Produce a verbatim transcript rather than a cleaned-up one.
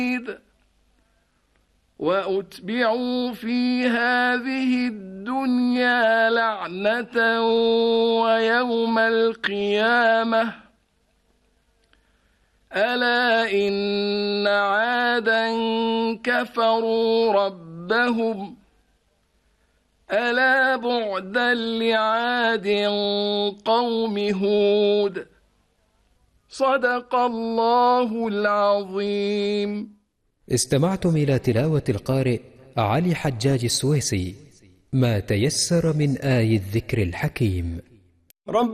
وأتبعوا في هذه الدنيا لعنة ويوم القيامة ألا إن عادا كفروا ربهم ألا بعدا لعاد قوم هود صدق الله العظيم. استمعتم إلى تلاوة القارئ علي حجاج السويسي. ما تيسر من آي الذكر الحكيم.